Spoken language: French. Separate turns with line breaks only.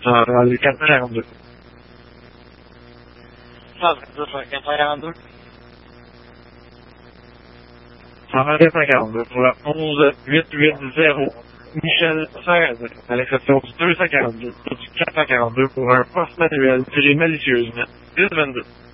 rendu 442.
442.
142 pour le 11880 Michel 16, à l'exception du 242 et du 442 pour un poste manuel tiré malicieusement. 1022.